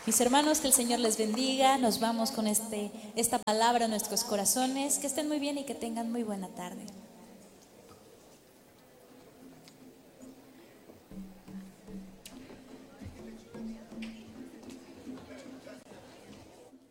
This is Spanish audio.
Mis hermanos, que el Señor les bendiga. Nos vamos con esta palabra en nuestros corazones. Que estén muy bien y que tengan muy buena tarde.